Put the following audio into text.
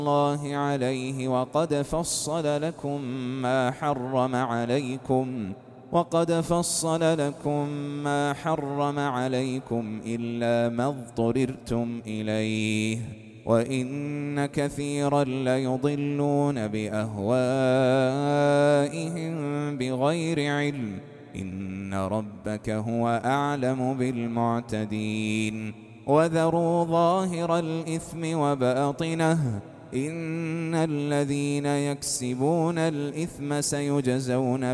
الله عليه وقد فصل لكم ما حرم عليكم إلا ما اضطررتم إليه وإن كثيرا ليضلون بأهوائهم بغير علم إن ربك هو أعلم بالمعتدين وذروا ظاهر الإثم وباطنه إن الذين يكسبون الإثم سيجزون